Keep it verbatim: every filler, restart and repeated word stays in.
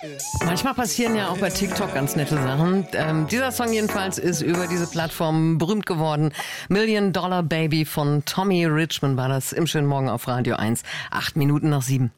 Manchmal passieren ja auch bei TikTok ganz nette Sachen. Ähm, dieser Song jedenfalls ist über diese Plattform berühmt geworden. Million Dollar Baby von Tommy Richmond war das im schönen Morgen auf Radio eins. Acht Minuten nach sieben.